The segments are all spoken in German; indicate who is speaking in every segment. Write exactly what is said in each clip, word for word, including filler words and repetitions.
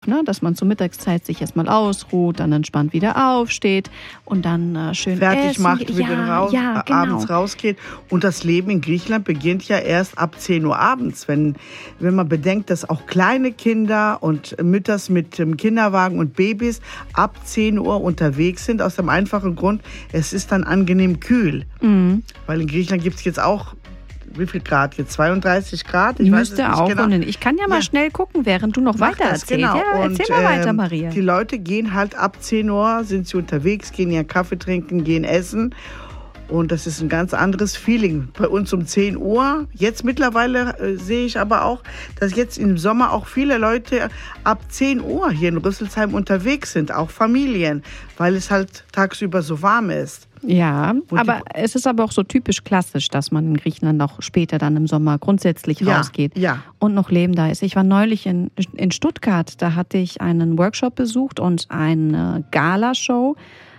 Speaker 1: ne? Dass man zur Mittagszeit sich erstmal ausruht, dann entspannt wieder aufsteht und dann äh, schön
Speaker 2: fertig
Speaker 1: essen.
Speaker 2: macht, wieder
Speaker 1: ja,
Speaker 2: raus,
Speaker 1: ja, genau.
Speaker 2: abends rausgeht. Und das Leben in Griechenland beginnt ja erst ab zehn Uhr abends. Wenn, wenn man bedenkt, dass auch kleine Kinder und Mütter mit dem Kinderwagen und Babys ab zehn Uhr unterwegs sind, aus dem einfachen Grund, es ist dann angenehm kühl. Mhm. Weil in Griechenland gibt es jetzt auch, wie viel Grad jetzt? zweiunddreißig Grad? Ich
Speaker 1: Müsste
Speaker 2: weiß es nicht
Speaker 1: auch.
Speaker 2: genau.
Speaker 1: Ich kann ja mal ja. schnell gucken, während du noch
Speaker 2: Mach
Speaker 1: weiter
Speaker 2: das,
Speaker 1: erzählst.
Speaker 2: Genau.
Speaker 1: Ja,
Speaker 2: und,
Speaker 1: erzähl mal weiter,
Speaker 2: ähm,
Speaker 1: Maria.
Speaker 2: Die Leute gehen halt ab zehn Uhr, sind sie unterwegs, gehen ihren Kaffee trinken, gehen essen. Und das ist ein ganz anderes Feeling. Bei uns um zehn Uhr. Jetzt mittlerweile äh, sehe ich aber auch, dass jetzt im Sommer auch viele Leute ab zehn Uhr hier in Rüsselsheim unterwegs sind, auch Familien, weil es halt tagsüber so warm ist.
Speaker 1: Ja, und aber es ist aber auch so typisch klassisch, dass man in Griechenland auch später dann im Sommer grundsätzlich
Speaker 2: ja,
Speaker 1: rausgeht
Speaker 2: ja.
Speaker 1: und noch Leben da ist. Ich war neulich in, in Stuttgart, da hatte ich einen Workshop besucht und eine Galashow.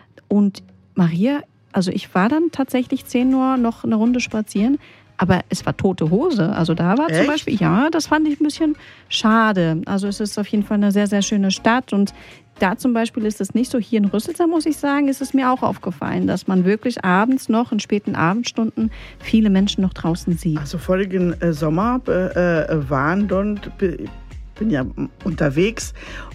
Speaker 1: Und Maria, also ich war dann tatsächlich zehn Uhr noch eine Runde spazieren, aber es war tote Hose. Also da war
Speaker 2: Echt?
Speaker 1: Zum Beispiel, ja, das fand ich ein bisschen schade. Also es ist auf jeden Fall eine sehr, sehr schöne Stadt und da zum Beispiel ist es nicht so. Hier in Rüsselsheim, muss ich sagen, ist es mir auch aufgefallen, dass man wirklich abends noch, in späten Abendstunden, viele Menschen noch draußen sieht.
Speaker 2: Also vorigen äh, Sommer äh, waren dort, bin ja unterwegs,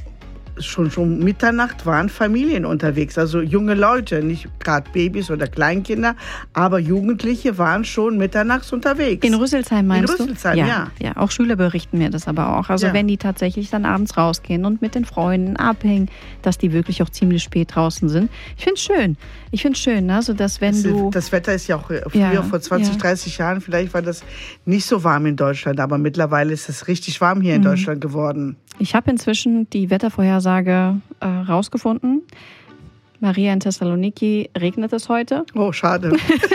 Speaker 2: schon schon Mitternacht waren Familien unterwegs, also junge Leute, nicht gerade Babys oder Kleinkinder, aber Jugendliche waren schon mitternachts unterwegs.
Speaker 1: In Rüsselsheim meinst
Speaker 2: du? In Rüsselsheim,
Speaker 1: du?
Speaker 2: ja. ja.
Speaker 1: Ja, auch Schüler berichten mir das aber auch. Also ja. wenn die tatsächlich dann abends rausgehen und mit den Freunden abhängen, dass die wirklich auch ziemlich spät draußen sind. Ich finde es schön. Ich finde es schön, also dass wenn
Speaker 2: das,
Speaker 1: du...
Speaker 2: Das Wetter ist ja auch früher, ja, vor zwanzig, ja. dreißig Jahren, vielleicht war das nicht so warm in Deutschland, aber mittlerweile ist es richtig warm hier in mhm. Deutschland geworden.
Speaker 1: Ich habe inzwischen die Wettervorhersage äh, rausgefunden. Maria, in Thessaloniki regnet es heute.
Speaker 2: Oh, schade.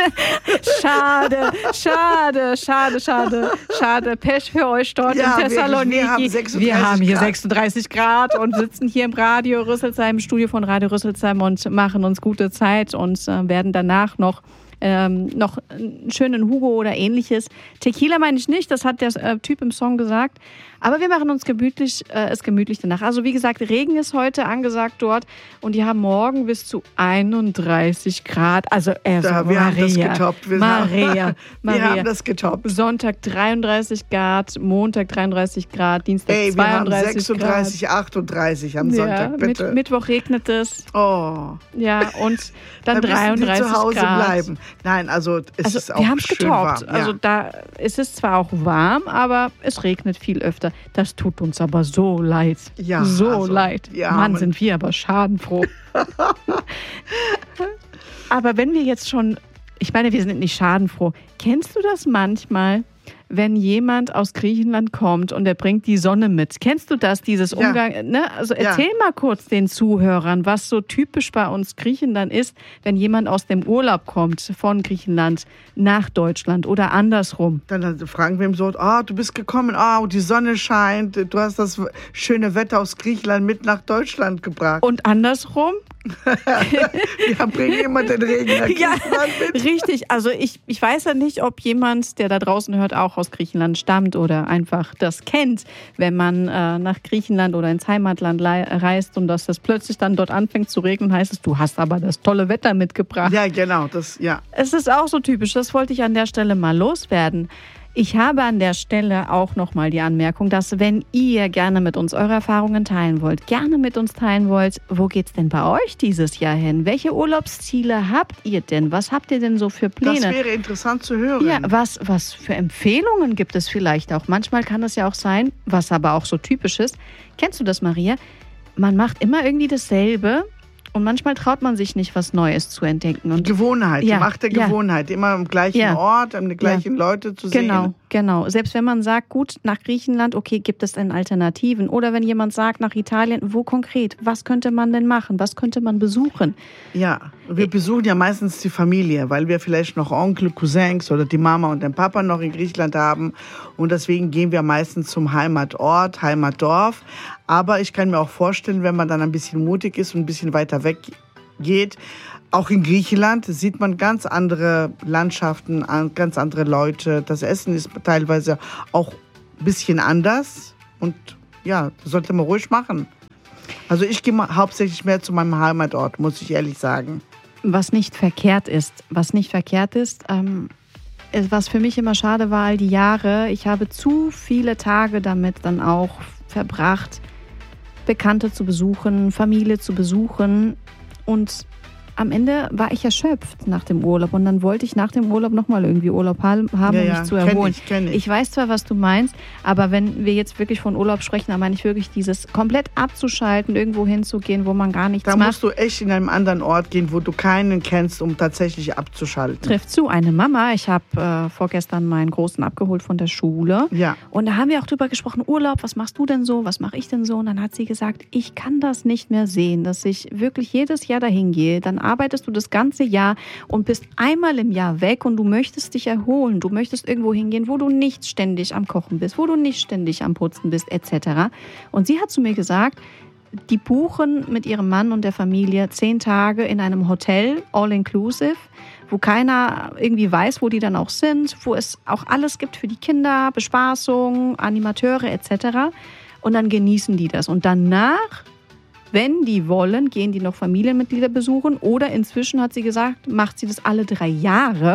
Speaker 1: schade, schade, schade, schade, schade. Pech für euch dort
Speaker 2: ja,
Speaker 1: in Thessaloniki.
Speaker 2: Wir, wir, haben sechsunddreißig
Speaker 1: wir haben hier
Speaker 2: Grad.
Speaker 1: sechsunddreißig Grad und sitzen hier im Radio Rüsselsheim, im Studio von Radio Rüsselsheim und machen uns gute Zeit und äh, werden danach noch Ähm, noch einen schönen Hugo oder ähnliches. Tequila meine ich nicht, das hat der äh, Typ im Song gesagt. Aber wir machen uns gemütlich, äh, es gemütlich danach. Also wie gesagt, Regen ist heute angesagt dort und die haben morgen bis zu einunddreißig Grad. Also äh, so
Speaker 2: da, wir
Speaker 1: Maria,
Speaker 2: haben das getoppt. Wir
Speaker 1: Maria,
Speaker 2: haben,
Speaker 1: Maria.
Speaker 2: Wir haben das getoppt.
Speaker 1: Sonntag dreiunddreißig Grad, Montag dreiunddreißig Grad, Dienstag
Speaker 2: Ey,
Speaker 1: zweiunddreißig
Speaker 2: wir haben sechsunddreißig,
Speaker 1: Grad.
Speaker 2: achtunddreißig am
Speaker 1: ja,
Speaker 2: Sonntag, bitte.
Speaker 1: Mit, Mittwoch regnet es.
Speaker 2: Oh.
Speaker 1: Ja, und dann, dann
Speaker 2: die
Speaker 1: dreiunddreißig
Speaker 2: zu Hause
Speaker 1: Grad.
Speaker 2: bleiben. Nein, also es
Speaker 1: also,
Speaker 2: ist auch
Speaker 1: wir haben es
Speaker 2: schön
Speaker 1: getoppt.
Speaker 2: warm.
Speaker 1: Also
Speaker 2: ja.
Speaker 1: da ist es zwar auch warm, aber es regnet viel öfter. Das tut uns aber so leid.
Speaker 2: Ja,
Speaker 1: so
Speaker 2: also,
Speaker 1: leid.
Speaker 2: ja,
Speaker 1: Mann, sind wir aber schadenfroh. Aber wenn wir jetzt schon, ich meine, wir sind nicht schadenfroh. Kennst du das manchmal, wenn jemand aus Griechenland kommt und er bringt die Sonne mit? Kennst du das, dieses
Speaker 2: ja.
Speaker 1: Umgang? Ne? Also erzähl
Speaker 2: ja.
Speaker 1: mal kurz den Zuhörern, was so typisch bei uns Griechen dann ist, wenn jemand aus dem Urlaub kommt von Griechenland nach Deutschland oder andersrum.
Speaker 2: Dann fragen wir ihm so, ah, du bist gekommen, ah, die Sonne scheint, du hast das schöne Wetter aus Griechenland mit nach Deutschland gebracht.
Speaker 1: Und andersrum?
Speaker 2: Wir bringen immer den Regen nach Griechenland
Speaker 1: ja,
Speaker 2: mit.
Speaker 1: Richtig, also ich, ich weiß ja nicht, ob jemand, der da draußen hört, auch aus Griechenland stammt oder einfach das kennt, wenn man äh, nach Griechenland oder ins Heimatland reist und dass das plötzlich dann dort anfängt zu regnen, heißt es, du hast aber das tolle Wetter mitgebracht.
Speaker 2: Ja, genau, das, ja.
Speaker 1: Es ist auch so typisch, das wollte ich an der Stelle mal loswerden. Ich habe an der Stelle auch nochmal die Anmerkung, dass wenn ihr gerne mit uns eure Erfahrungen teilen wollt, gerne mit uns teilen wollt, wo geht's denn bei euch dieses Jahr hin? Welche Urlaubsziele habt ihr denn? Was habt ihr denn so für Pläne?
Speaker 2: Das wäre interessant zu hören.
Speaker 1: Ja, was, was für Empfehlungen gibt es vielleicht auch? Manchmal kann es ja auch sein, was aber auch so typisch ist. Kennst du das, Maria? Man macht immer irgendwie dasselbe. Und manchmal traut man sich nicht, was Neues zu entdecken. Und
Speaker 2: Gewohnheit,
Speaker 1: ja,
Speaker 2: die Macht der
Speaker 1: ja.
Speaker 2: Gewohnheit. Immer am gleichen
Speaker 1: ja.
Speaker 2: Ort, an den gleichen
Speaker 1: ja.
Speaker 2: Leute zu sehen.
Speaker 1: Genau, genau. Selbst wenn man sagt, gut, nach Griechenland, okay, gibt es denn Alternativen? Oder wenn jemand sagt, nach Italien, wo konkret? Was könnte man denn machen? Was könnte man besuchen?
Speaker 2: Ja, wir besuchen ja meistens die Familie, weil wir vielleicht noch Onkel, Cousins oder die Mama und den Papa noch in Griechenland haben. Und deswegen gehen wir meistens zum Heimatort, Heimatdorf. Aber ich kann mir auch vorstellen, wenn man dann ein bisschen mutig ist und ein bisschen weiter weg geht, auch in Griechenland sieht man ganz andere Landschaften, ganz andere Leute. Das Essen ist teilweise auch ein bisschen anders. Und ja, das sollte man ruhig machen. Also ich gehe hauptsächlich mehr zu meinem Heimatort, muss ich ehrlich sagen.
Speaker 1: Was nicht verkehrt ist, was nicht verkehrt ist, ähm, was für mich immer schade war, all die Jahre, ich habe zu viele Tage damit dann auch verbracht, Bekannte zu besuchen, Familie zu besuchen und am Ende war ich erschöpft nach dem Urlaub und dann wollte ich nach dem Urlaub nochmal irgendwie Urlaub haben,
Speaker 2: ja,
Speaker 1: um
Speaker 2: ja,
Speaker 1: mich zu erholen.
Speaker 2: Kenn ich, kenn ich.
Speaker 1: ich weiß zwar, was du meinst, aber wenn wir jetzt wirklich von Urlaub sprechen, dann meine ich wirklich dieses komplett abzuschalten, irgendwo hinzugehen, wo man gar nichts
Speaker 2: da
Speaker 1: macht.
Speaker 2: Da musst du echt in einem anderen Ort gehen, wo du keinen kennst, um tatsächlich abzuschalten.
Speaker 1: Trifft zu, eine Mama. Ich habe äh, vorgestern meinen Großen abgeholt von der Schule.
Speaker 2: Ja.
Speaker 1: Und da haben wir auch drüber gesprochen, Urlaub, was machst du denn so, was mache ich denn so? Und dann hat sie gesagt, ich kann das nicht mehr sehen, dass ich wirklich jedes Jahr dahin gehe. Dann arbeitest du das ganze Jahr und bist einmal im Jahr weg und du möchtest dich erholen. Du möchtest irgendwo hingehen, wo du nicht ständig am Kochen bist, wo du nicht ständig am Putzen bist, et cetera. Und sie hat zu mir gesagt, die buchen mit ihrem Mann und der Familie zehn Tage in einem Hotel, all inclusive, wo keiner irgendwie weiß, wo die dann auch sind, wo es auch alles gibt für die Kinder, Bespaßung, Animateure et cetera. Und dann genießen die das. Und danach, wenn die wollen, gehen die noch Familienmitglieder besuchen oder inzwischen, hat sie gesagt, macht sie das alle drei Jahre.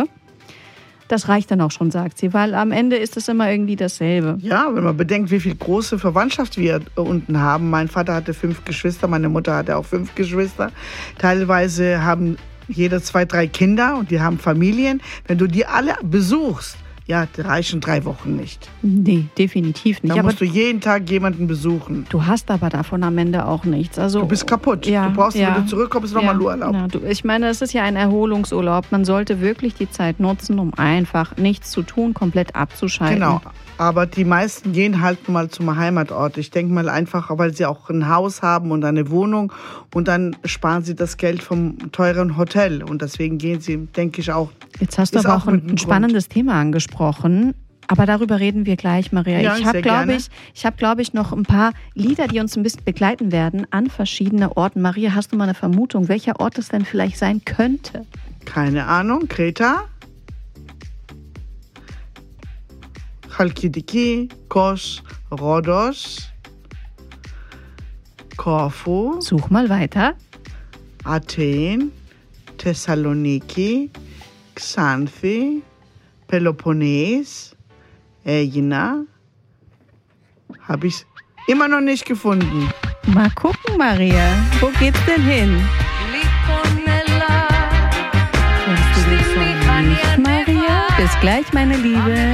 Speaker 1: Das reicht dann auch schon, sagt sie, weil am Ende ist es immer irgendwie dasselbe.
Speaker 2: Ja, wenn man bedenkt, wie viel große Verwandtschaft wir unten haben. Mein Vater hatte fünf Geschwister, meine Mutter hatte auch fünf Geschwister. Teilweise haben jeder zwei, drei Kinder und die haben Familien. Wenn du die alle besuchst, ja, die reichen drei Wochen nicht.
Speaker 1: Nee, definitiv nicht.
Speaker 2: Da
Speaker 1: aber
Speaker 2: musst du jeden Tag jemanden besuchen.
Speaker 1: Du hast aber davon am Ende auch nichts. Also,
Speaker 2: du bist kaputt.
Speaker 1: Ja,
Speaker 2: du brauchst,
Speaker 1: ja,
Speaker 2: wenn du zurückkommst,
Speaker 1: ja,
Speaker 2: nochmal Urlaub.
Speaker 1: Ja, du, ich meine, es ist ja ein Erholungsurlaub. Man sollte wirklich die Zeit nutzen, um einfach nichts zu tun, komplett abzuschalten.
Speaker 2: Genau. Aber die meisten gehen halt mal zum Heimatort. Ich denke mal einfach, weil sie auch ein Haus haben und eine Wohnung und dann sparen sie das Geld vom teuren Hotel. Und deswegen gehen sie, denke ich, auch.
Speaker 1: Jetzt hast du aber auch ein, ein spannendes Thema angesprochen. Aber darüber reden wir gleich, Maria.
Speaker 2: Ja,
Speaker 1: ich habe, glaube ich, ich habe, glaube ich, noch ein paar Lieder, die uns ein bisschen begleiten werden an verschiedene Orten. Maria, hast du mal eine Vermutung, welcher Ort es denn vielleicht sein könnte?
Speaker 2: Keine Ahnung. Kreta? Chalkidiki, Kos, Rhodos, Korfu.
Speaker 1: Such mal weiter.
Speaker 2: Athen, Thessaloniki, Xanthi, Peloponnes, Aegina. Habe ich immer noch nicht gefunden.
Speaker 1: Mal gucken, Maria. Wo geht's denn hin? Kennst du den Song nicht, Maria? Bis gleich, meine Liebe.